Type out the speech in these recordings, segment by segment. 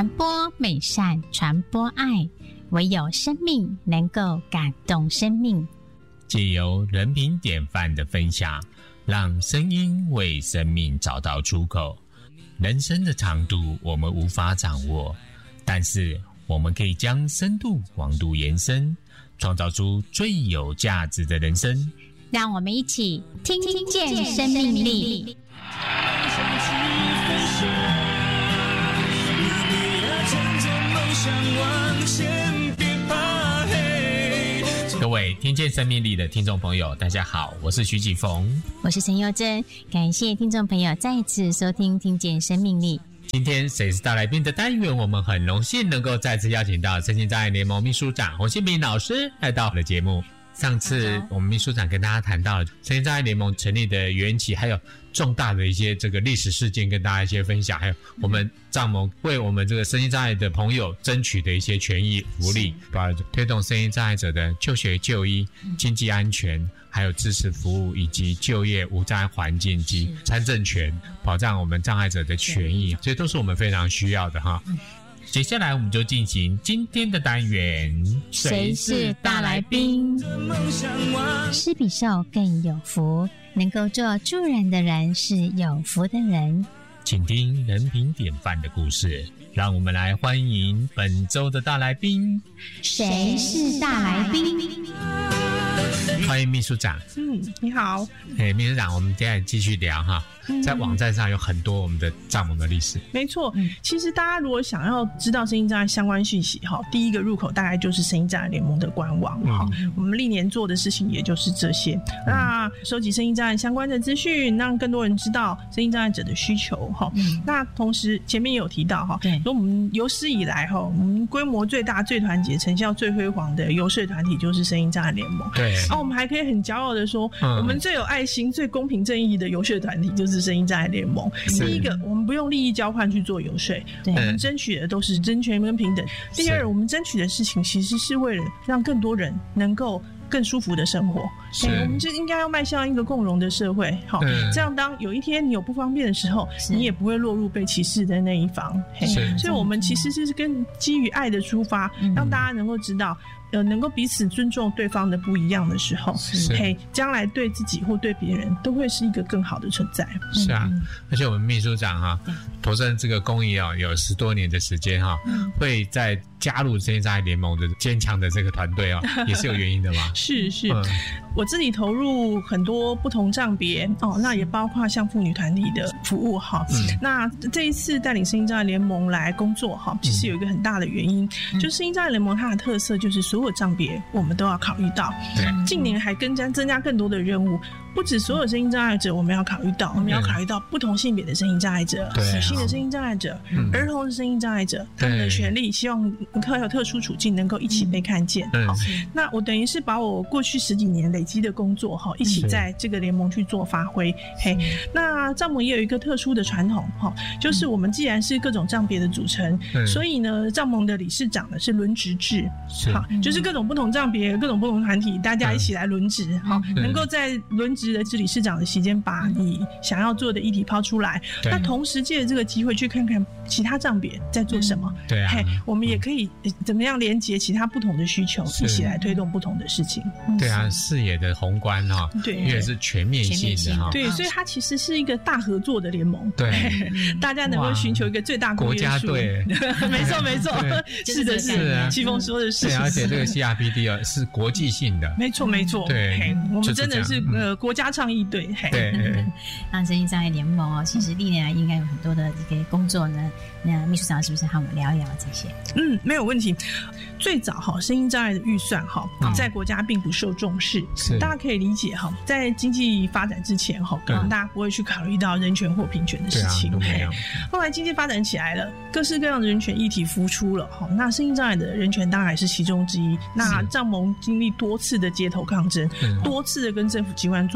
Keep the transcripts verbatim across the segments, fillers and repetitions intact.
传播美善，传播爱，唯有生命能够感动生命。 藉由人品典范的分享，让声音为生命找到出口。人生的长度我们无法掌握，但是我们可以将深度广度延伸，创造出最有价值的人生。 让我们一起听听见生命力。 各位听见生命力的听众朋友，大家好，我是徐启逢， 我是陈佑珍，感谢听众朋友再次收听听见生命力。 今天谁是大来宾的单元，我们很荣幸能够再次邀请到身心障碍联盟秘书长洪新平老师来到我们的节目。上次我们秘书长跟大家谈到了身心障碍联盟成立的缘起，还有重大的一些这个历史事件跟大家一些分享，还有我们障盟为我们这个身心障碍的朋友争取的一些权益福利，把推动身心障碍者的就学就医、经济安全，还有支持服务以及就业无障碍环境及参政权，保障我们障碍者的权益，这都是我们非常需要的哈。接下来我们就进行今天的单元， 谁是大来宾？施比受更有福，能够做助人的人是有福的人。 请听人品典范的故事，让我们来欢迎本周的大来宾。 谁是大来宾？ 欢迎秘书长。 嗯，你好。 哎，秘书长，我们接下来继续聊哈。在网站上有很多我们的障盟的历史。 没错，其实大家如果想要知道身心障碍相关讯息，第一个入口大概就是身心障碍联盟的官网。嗯、我们历年做的事情也就是这些。嗯、那收集身心障碍相关的资讯，让更多人知道身心障碍者的需求。嗯、那同时前面也有提到哈，说我们有史以来哈，我们规模最大、最团结、成效最辉煌的游说团体就是身心障碍联盟。 对。 然后我们还可以很骄傲的说，嗯、我们最有爱心、最公平正义的游说团体就是身心障碍联盟。第一个，我们不用利益交换去做游说，我们争取的都是真权跟平等。第二，我们争取的事情其实是为了让更多人能够更舒服的生活。欸、我们就应该要迈向一个共融的社会，好，这样当有一天你有不方便的时候，你也不会落入被歧视的那一方。所以我们其实是跟基于爱的出发，让大家能够知道呃，能够彼此尊重对方的不一样的时候，嘿，将来对自己或对别人都会是一个更好的存在。 是啊，嗯、而且我们秘书长哈、啊，投身这个公益哦，有十多年的时间哈、啊，会在加入身心障碍联盟的坚强的这个团队哦，也是有原因的吗？ 是是、嗯，我自己投入很多不同障别哦，那也包括像妇女团体的服务哈。嗯、那这一次带领身心障碍联盟来工作哈，其实有一个很大的原因，嗯、就是身心障碍联盟它的特色就是所有障别我们都要考虑到。对，近年还更加增加更多的任务，不止所有身心障碍者我们要考虑到，我们要考虑到不同性别的身心障碍者、女性的身心障碍者、嗯、儿童的身心障碍者，他们的权利，希望还有特殊处境能够一起被看见。嗯、好，那我等于是把我过去十几年累积的工作哈，一起在这个联盟去做发挥。嘿，那障盟也有一个特殊的传统哈，就是我们既然是各种障别的组成，嗯、所以呢，障盟的理事长呢是轮值制，好，就是各种不同障别、各种不同团体，大家一起来轮值，好，嗯、能够在轮值的理事长的期间，把你想要做的议题抛出来。那同时借着这个机会去看看其他障别在做什么。嗯、对啊，嘿，我们也可以怎么样连结其他不同的需求，一起来推动不同的事情。 对啊，视野的宏观哈，对，因为是全面性的哈。 对，所以它其实是一个大合作的联盟。对，大家能够寻求一个最大公约数。国家队，没错没错，是的是的，启峰说的是。 对，而且这个 C R P D 哦是国际性的。 没错没错，对，我们真的是呃国家倡议队。 对，那身心障碍联盟哦，其实历年来应该有很多的这个工作呢。那秘书长是不是和我们聊一聊这些？ 嗯，没有问题。最早哈，身心障碍的预算哈，在国家并不受重视，嗯、大家可以理解哈。在经济发展之前哈，可能大家不会去考虑到人权或平权的事情。对啊，后来经济发展起来了，各式各样的人权议题浮出了哈。那身心障碍的人权当然是其中之一。那障盟经历多次的街头抗争，嗯、多次的跟政府机关做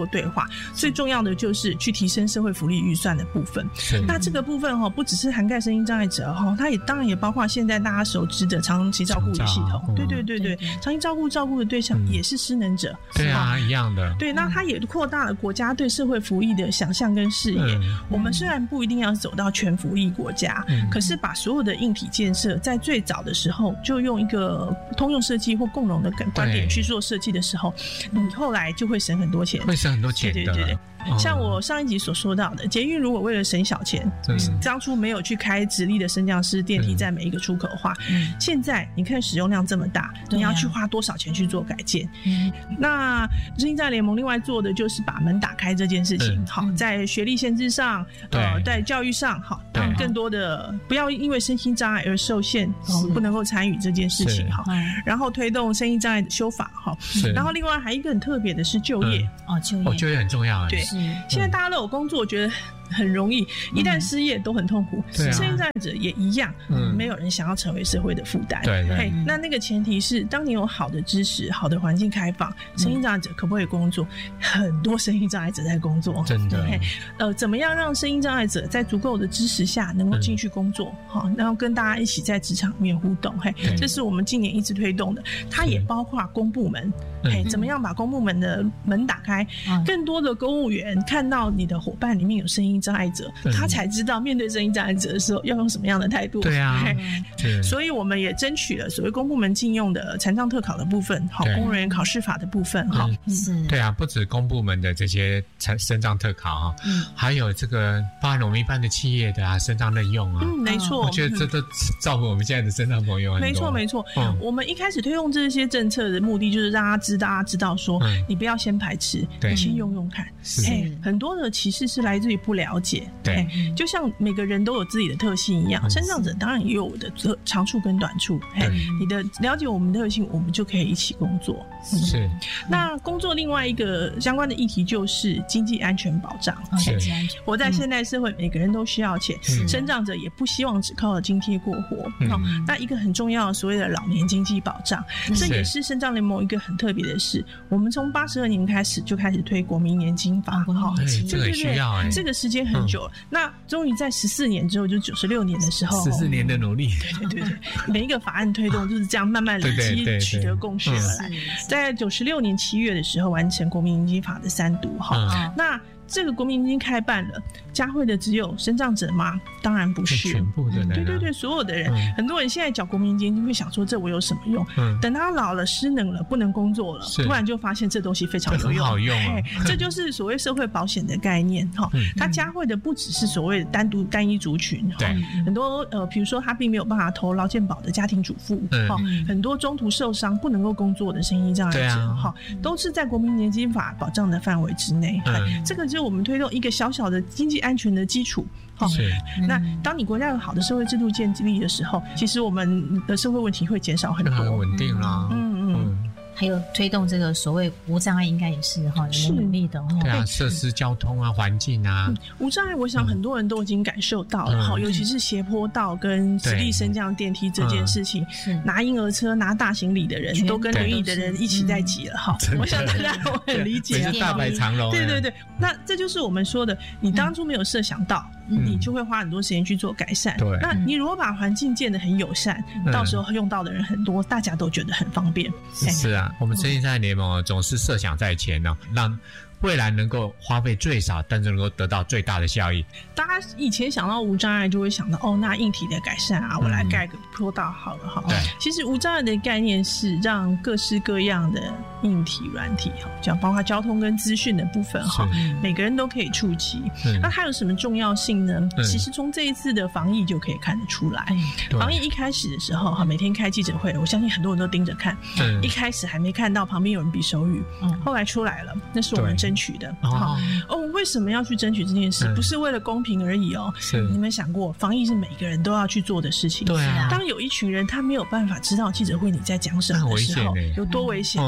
做对话，最重要的就是去提升社会福利预算的部分。那这个部分哈，不只是涵盖身心障碍者哈，它也当然也包括现在大家熟知的长期照顾的系统。嗯、对对对对，长期照顾照顾的对象也是失能者。 嗯、对啊，一样的。 对，那它也扩大了国家对社会福利的想象跟视野。嗯、我们虽然不一定要走到全福利国家，嗯、可是把所有的硬体建设在最早的时候就用一个通用设计或共融的观点去做设计的时候，你后来就会省很多钱， 会省很多钱的。 对对对对。像我上一集所说到的，捷运如果为了省小钱，嗯、当初没有去开直立的升降式电梯在每一个出口的话，嗯、现在你看使用量这么大，啊、你要去花多少钱去做改建？嗯、那身心障碍联盟另外做的就是把门打开这件事情，嗯、好，在学历限制上，呃，在教育上，好，让更多的不要因为身心障碍而受限，哦，不能够参与这件事情，好，然后推动身心障碍修法，好，然后另外还有一个很特别的是就业， 嗯、哦，就业， 哦，就业很重要， 对。现在大家都有工作，我觉得很容易，一旦失业都很痛苦。身心障碍者也一样，嗯、没有人想要成为社会的负担。 对对。 嘿，那那个前提是，当你有好的知识、好的环境开放，身心障碍者可不可以工作？很多身心障碍者在工作， 真的。 呃，怎么样让身心障碍者在足够的支持下能够进去工作？好、嗯，然后跟大家一起在职场里面互动。嘿，这是我们今年一直推动的。它也包括公部门，嘿，怎么样把公部门的门打开？嗯、更多的公务员看到你的伙伴里面有身心障碍者，他才知道面对身心障碍者的时候要用什么样的态度。 对啊， 所以我们也争取了所谓公部门禁用的残障特考的部分，好，公务人员考试法的部分，好， 是，对啊，不止公部门的这些身障特考哈，嗯，还有这个包含我们一般的企业的啊，身障任用啊， 嗯，没错， 我觉得这都造福我们现在的身障朋友很多。 没错没错，嗯，我们一开始推动这些政策的目的就是让大家知道，大家知道说，嗯、你不要先排斥，你先用用看。哎，很多的歧视是来自于不了解。 对， 就像每个人都有自己的特性一样，身障者当然也有我的长处跟短处。嘿，你的了解我们的特性，我们就可以一起工作。 是。 那工作另外一个相关的议题就是经济安全保障。 经济安全， 活在现代社会，每个人都需要钱，身障者也不希望只靠津贴过活。那一个很重要的所谓的老年经济保障，这也是身障联盟一个很特别的事。我们从八十二年开始就开始推国民年金法， 这个需要哎， 这个时间很久了。那终于在十四年之后，就九十六年的时候， 十四年的努力， 对对对对，每一个法案推动就是这样慢慢累积取得共识而来。在九十六年七月的时候，完成国民年金法的三读哈。那这个国民年金开办了，嘉惠的只有身障者吗？当然不是， 全部的人、啊， 对对对，所有的人，嗯、很多人现在缴国民年金会想说，这我有什么用？嗯、等他老了、失能了、不能工作了，突然就发现这东西非常有用， 好用啊！ 这就是所谓社会保险的概念哈。嗯、它嘉惠的不只是所谓的单独单一族群，对，很多呃，比如说他并没有办法投劳健保的家庭主妇，哈、嗯，很多中途受伤不能够工作的身心障碍者，哈、啊，都是在国民年金法保障的范围之内。嗯、这个就是我们推动一个小小的经济安全的基础。是，那当你国家有好的社会制度建立的时候，其实我们的社会问题会减少很多， 很稳定啦。 嗯嗯。 还有推动这个所谓无障碍，应该也是哈，有努力的哈。 对啊，设施、交通啊、环境啊、嗯， 无障碍，我想很多人都已经感受到了哈，嗯、尤其是斜坡道跟直立升降电梯这件事情，嗯、拿婴儿车、拿大行李的人都跟轮椅的人一起在挤了哈。我想大家都很理解， 是大排长龙。 对对对，那这就是我们说的，你当初没有设想到。嗯、你就会花很多时间去做改善。对，那你如果把环境建得很友善，嗯、到时候用到的人很多，大家都觉得很方便。 是啊，我们身心障碍联盟总是设想在前呢，让未来能够花费最少，但是能够得到最大的效益。 大家以前想到无障碍，就会想到哦，那硬体的改善啊，我来盖个坡道好了哈。对，其实无障碍的概念是让各式各样的硬体、软体哈，讲包括交通跟资讯的部分哈，每个人都可以触及。那它有什么重要性呢？其实从这一次的防疫就可以看得出来。防疫一开始的时候哈，每天开记者会，我相信很多人都盯着看。一开始还没看到旁边有人比手语，后来出来了，那是我们争取的。好哦，为什么要去争取这件事？不是为了公平而已哦。是，你们想过，防疫是每个人都要去做的事情。对啊。当有一群人他没有办法知道记者会你在讲什么的时候，有多危险？好，那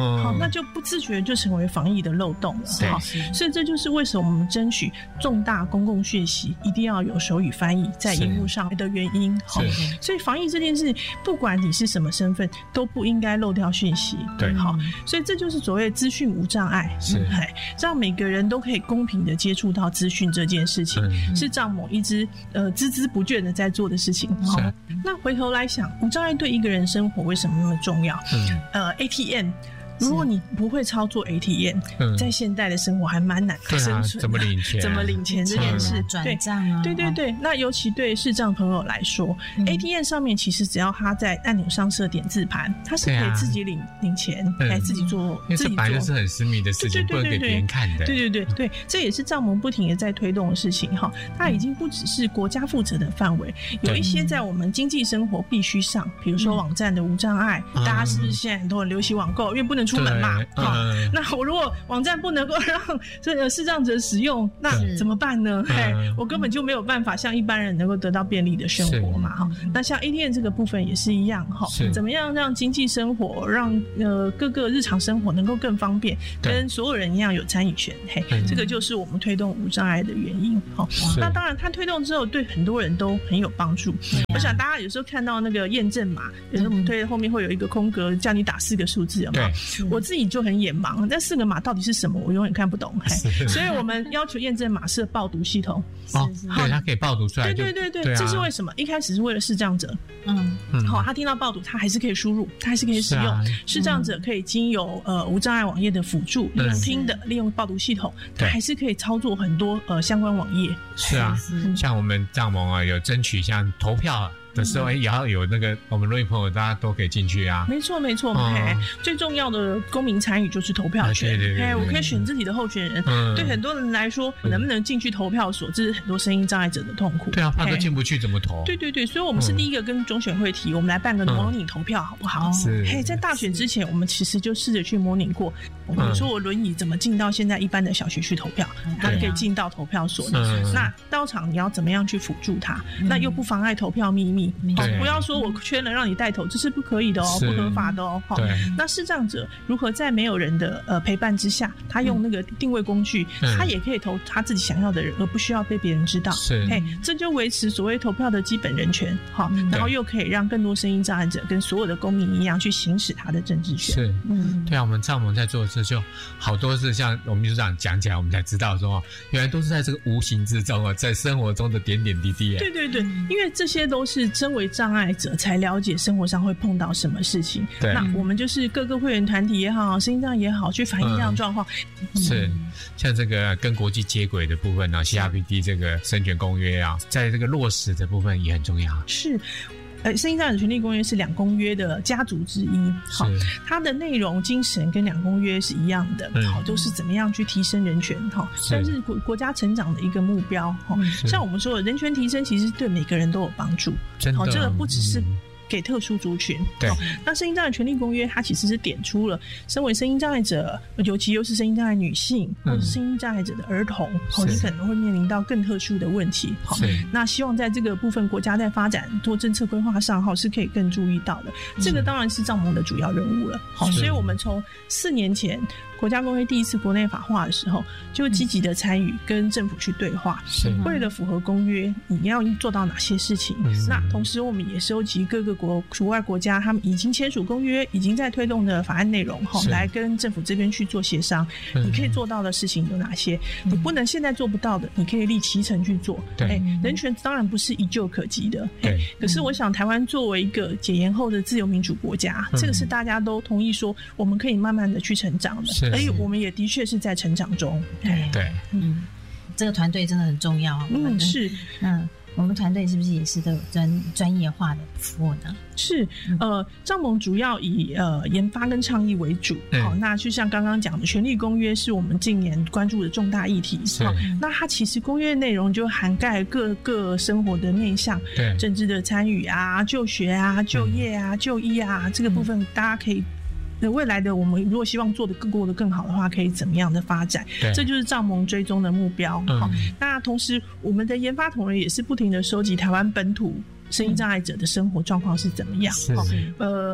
那就不自觉就成为防疫的漏洞了。 对， 所以这就是为什么我们争取重大公共讯息一定要有手语翻译在荧幕上的原因。所以防疫这件事，不管你是什么身份，都不应该漏掉讯息。 对， 好，所以这就是所谓资讯无障碍， 是让每个人都可以公平的接触到资讯这件事情， 嗯、 是丈某一直呃孜孜不倦的在做的事情。好，那回头来想，无障碍对一个人生活为什么那么重要？嗯、呃 ，A T M。如果你不会操作 A T M，、嗯、在现代的生活还蛮难生存的、啊。 怎么领钱？ 怎么领钱这件事， 转账啊， 对对对。那尤其对视障朋友来说、嗯、，A T M 上面其实只要他在按钮上设点字盘，他是可以自己领、啊、领钱，来自己做， 因为这本来就是很私密的事情，不能给别人看的。 对对对对，这也是丈盟不停的在推动的事情哈。它已经不只是国家负责的范围，有一些在我们经济生活必须上，比如说网站的无障碍，嗯、大家是不是现在很多人流行网购，因为不能出门嘛？嗯、那我如果网站不能够让这个视障者使用，那怎么办呢？嗯、我根本就没有办法像一般人能够得到便利的生活嘛。哈，那像 A T M 这个部分也是一样哈，怎么样让经济生活，让呃各个日常生活能够更方便，跟所有人一样有参与权。嘿，这个就是我们推动无障碍的原因。哈，那当然它推动之后对很多人都很有帮助。我想大家有时候看到那个验证码，有时候我们推后面会有一个空格，叫你打四个数字，有没有？我自己就很眼盲，这四个码到底是什么，我永远看不懂。所以我们要求验证码是报读系统。 哦，对，它可以报读出来。 对对对 对, 对、啊， 这是为什么？一开始是为了视障者，嗯，好、哦，他听到报读，他还是可以输入，他还是可以使用。啊、视障者可以经由呃无障碍网页的辅助，利用听的，利用报读系统，他还是可以操作很多呃相关网页。 是啊，是像我们丈盟啊，有争取像投票的时候，哎、嗯，也要有那个我们录音朋友，大家都可以进去啊。 没错，没错，嗯、最重要的公民参与就是投票权。对对 对, 对，我可以选自己的候选人。嗯、对很多人来说，能不能进去投票所，这是很多声音障碍者的痛苦。 对啊，怕都进不去，怎么投？ 对对对，所以我们是第一个跟中选会提，我们来办个模拟投票，好不好？是。嘿，在大选之前，我们其实就试着去模拟过。我们说我轮椅怎么进到现在一般的小学去投票，他可以进到投票所的。嗯、那到场你要怎么样去辅助他？嗯、那又不妨碍投票秘密。哦，不要说我圈了让你带头，这是不可以的哦，不合法的哦。那视障者如何在没有人的呃陪伴之下，他用那个定位工具，嗯、他也可以投他自己想要的人，而不需要被别人知道。是，嘿，这就维持所谓投票的基本人权，好，嗯，然后又可以让更多声音障碍者跟所有的公民一样去行使他的政治权。 是，嗯，对啊，我们丈盟在做的事就好多是像我们秘书长讲起来，我们才知道说，原来都是在这个无形之中啊，在生活中的点点滴滴。 对对对，因为这些都是身为障碍者才了解生活上会碰到什么事情。对，那我们就是各个会员团体也好，声音障也好，去反映这样的状况。 嗯、是，像这个跟国际接轨的部分呢、啊、，C R P D 这个生权公约啊，在这个落实的部分也很重要。 是。呃，声音障碍者权利公约是两公约的家族之一，好，它的内容精神跟两公约是一样的，好、嗯，就是怎么样去提升人权，哈，但是国国家成长的一个目标，哈，像我们说的人权提升，其实对每个人都有帮助，好，这个不只是给特殊族群。对，那声音障碍权利公约它其实是点出了身为声音障碍者，尤其又是声音障碍女性或者是声音障碍者的儿童，嗯、你可能会面临到更特殊的问题。好，那希望在这个部分国家在发展做政策规划上，哈，是可以更注意到的。这个当然是丈盟的主要任务了。好，所以我们从四年前国家公约第一次国内法化的时候，就积极的参与跟政府去对话，为了符合公约，你要做到哪些事情？嗯、那同时我们也收集各个国除外国家他们已经签署公约、已经在推动的法案内容，来跟政府这边去做协商。你可以做到的事情有哪些？嗯、你不能现在做不到的，你可以立其程去做。对、欸，人权当然不是一蹴可及的。对、欸，可是我想台湾作为一个解严后的自由民主国家，嗯、这个是大家都同意说我们可以慢慢的去成长的。而且我们也的确是在成长中。 对对，嗯，这个团队真的很重要。 嗯，是， 嗯，我们团队是不是也是都有专专业化的服务呢？ 是，呃，丈盟主要以呃研发跟倡议为主。好、嗯，那就像刚刚讲的，权利公约是我们近年关注的重大议题。好，那它其实公约内容就涵盖各个生活的面向，对，政治的参与啊、就学啊、就业啊、嗯、就医啊，这个部分大家可以。未来的我们如果希望做的更过得更好的话，可以怎么样的发展？这就是丈盟追踪的目标。嗯、那同时，我们的研发同仁也是不停的收集台湾本土声音障碍者的生活状况是怎么样。呃，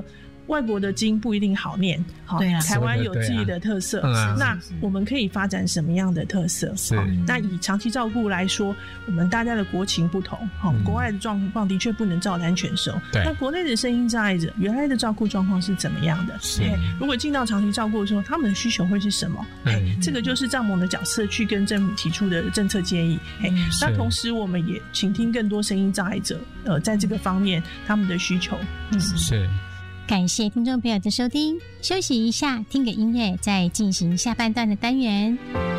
外国的经不一定好念，好， 对啊， 台湾有自己的特色， 啊、 那我们可以发展什么样的特色？ 是， 那以长期照顾来说，我们大家的国情不同，好、嗯，国外的状况的确不能照单全收。 对， 那国内的声音障碍者原来的照顾状况是怎么样的？ 是， 如果进到长期照顾的时候，他们的需求会是什么？嗯，这个就是障盟的角色去跟政府提出的政策建议。嗯，那同时我们也倾听更多声音障碍者，呃，在这个方面他们的需求。 嗯，是。 感谢听众朋友的收听，休息一下，听个音乐，再进行下半段的单元。